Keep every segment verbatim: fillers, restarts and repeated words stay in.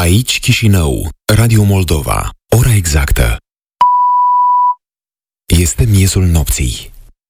Aici Chișinău, Radio Moldova. Ora exactă este miezul nopții.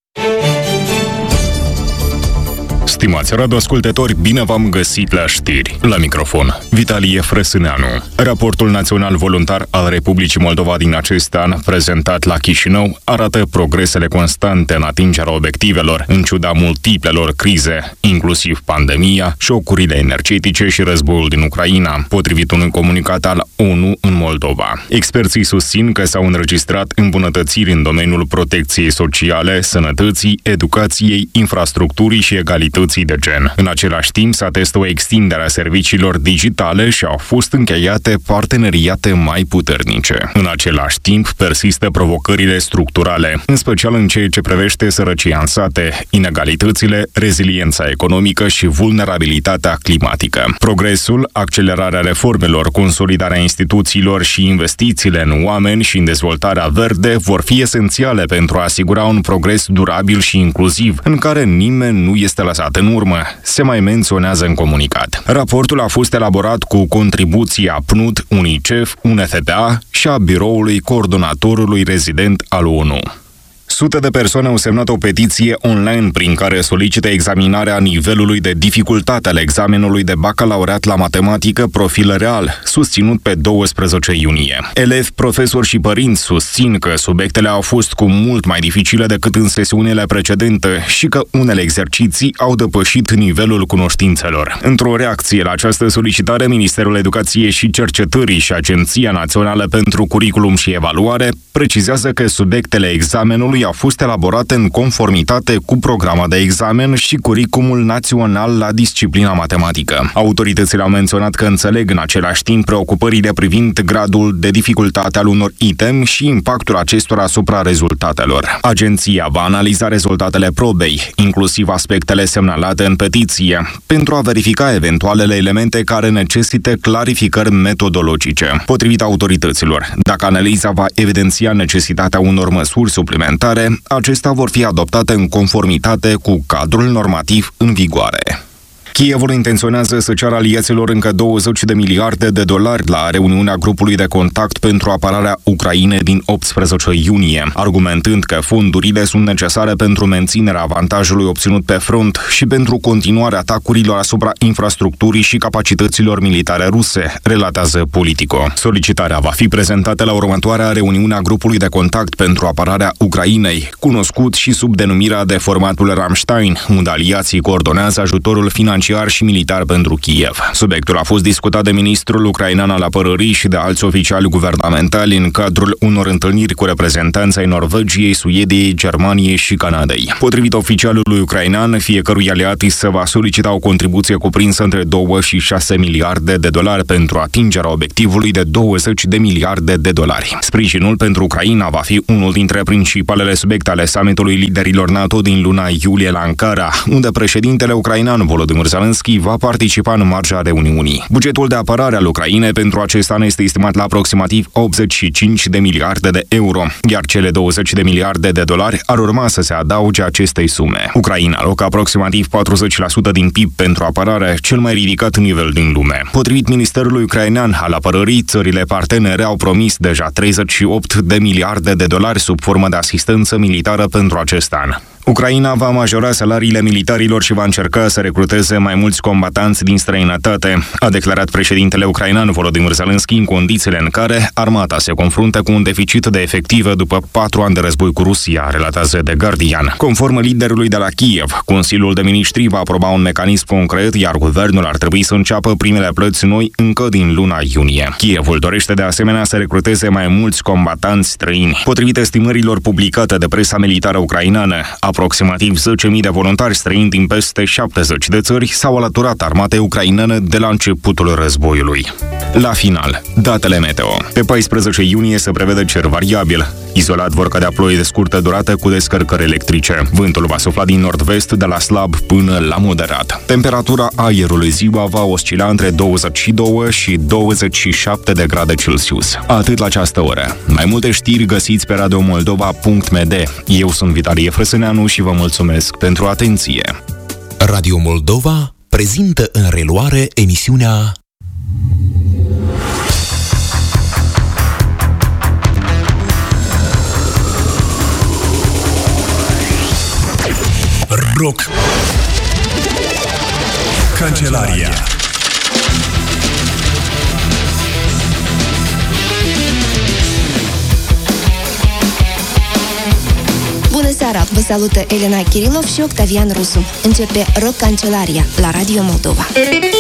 Stimați radioascultători, bine v-am găsit la știri. La microfon, Vitalie Frăsâneanu. Raportul național voluntar al Republicii Moldova din acest an, prezentat la Chișinău, arată progresele constante în atingerea obiectivelor, în ciuda multiplelor crize, inclusiv pandemia, șocurile energetice și războiul din Ucraina, potrivit unui comunicat al ONU în Moldova. Experții susțin că s-au înregistrat îmbunătățiri în domeniul protecției sociale, sănătății, educației, infrastructurii și egalității de gen. În același timp, se atestă o extindere a serviciilor digitale și au fost încheiate parteneriate mai puternice. În același timp, persistă provocările structurale, în special în ceea ce privește sărăcia în sate, inegalitățile, reziliența economică și vulnerabilitatea climatică. Progresul, accelerarea reformelor, consolidarea instituțiilor și investițiile în oameni și în dezvoltarea verde vor fi esențiale pentru a asigura un progres durabil și inclusiv, în care nimeni nu este lăsat în urmă, se mai menționează în comunicat. Raportul a fost elaborat cu contribuția P N U D, UNICEF, U N F P A și a biroului coordonatorului rezident al ONU. Sute de persoane au semnat o petiție online prin care solicită examinarea nivelului de dificultate al examenului de bacalaureat la matematică profil real, susținut pe douăsprezece iunie. Elevi, profesori și părinți susțin că subiectele au fost cu mult mai dificile decât în sesiunile precedente și că unele exerciții au depășit nivelul cunoștințelor. Într-o reacție la această solicitare, Ministerul Educației și Cercetării și Agenția Națională pentru Curriculum și Evaluare precizează că subiectele examenului au fost elaborate în conformitate cu programa de examen și curriculumul național la disciplina matematică. Autoritățile au menționat că înțeleg în același timp preocupările privind gradul de dificultate al unor item și impactul acestora asupra rezultatelor. Agenția va analiza rezultatele probei, inclusiv aspectele semnalate în petiție, pentru a verifica eventualele elemente care necesită clarificări metodologice. Potrivit autorităților, dacă analiza va evidenția necesitatea unor măsuri suplimentare, acestea vor fi adoptate în conformitate cu cadrul normativ în vigoare. Kievul intenționează să ceară aliaților încă douăzeci de miliarde de dolari la reuniunea grupului de contact pentru apărarea Ucrainei din optsprezece iunie, argumentând că fondurile sunt necesare pentru menținerea avantajului obținut pe front și pentru continuarea atacurilor asupra infrastructurii și capacităților militare ruse, relatează Politico. Solicitarea va fi prezentată la următoarea reuniune a grupului de contact pentru apărarea Ucrainei, cunoscut și sub denumirea de formatul Ramstein, unde aliații coordonează ajutorul financiar și militar pentru Kiev. Subiectul a fost discutat de ministrul ucrainean al apărării și de alți oficiali guvernamentali în cadrul unor întâlniri cu reprezentanți ai Norvegiei, Suediei, Germaniei și Canadei. Potrivit oficialului ucrainean, fiecărui aliat se va solicita o contribuție cuprinsă între două și șase miliarde de dolari pentru atingerea obiectivului de douăzeci de miliarde de dolari. Sprijinul pentru Ucraina va fi unul dintre principalele subiecte ale summitului liderilor NATO din luna iulie la Ankara, unde președintele ucrainean Volodymyr Zelensky va participa în marja reuniunii. Bugetul de apărare al Ucrainei pentru acest an este estimat la aproximativ optzeci și cinci de miliarde de euro, iar cele douăzeci de miliarde de dolari ar urma să se adauge acestei sume. Ucraina alocă aproximativ patruzeci la sută din P I B pentru apărare, cel mai ridicat nivel din lume. Potrivit Ministerului Ucrainean al Apărării, țările partenere au promis deja treizeci și opt de miliarde de dolari sub formă de asistență militară pentru acest an. Ucraina va majora salariile militarilor și va încerca să recruteze mai mulți combatanți din străinătate, a declarat președintele ucrainean Volodymyr Zelensky în condițiile în care armata se confruntă cu un deficit de efective după patru ani de război cu Rusia, relatează The Guardian. Conform liderului de la Kiev, Consiliul de Ministri va aproba un mecanism concret, iar guvernul ar trebui să înceapă primele plăți noi încă din luna iunie. Kievul dorește de asemenea să recruteze mai mulți combatanți străini. Potrivit estimărilor publicate de presa militară ucraineană, aproximativ zece mii de voluntari străini din peste șaptezeci de țări s-au alăturat armatei ucrainene de la începutul războiului. La final, datele meteo. Pe paisprezece iunie se prevede cer variabil. Izolat vor cădea ploi de scurtă durată cu descărcări electrice. Vântul va sufla din nord-vest de la slab până la moderat. Temperatura aerului ziua va oscila între douăzeci și doi și douăzeci și șapte de grade Celsius. Atât la această oră. Mai multe știri găsiți pe radio moldova punct m d. Eu sunt Vitalie Frăsâneanu și vă mulțumesc pentru atenție. Radio Moldova prezintă în reluare emisiunea Rock Cancelaria. Bună seara! Vă salută Elena Kirilov și Octavian Rusu. Începe Rock Cancelaria la Radio Moldova.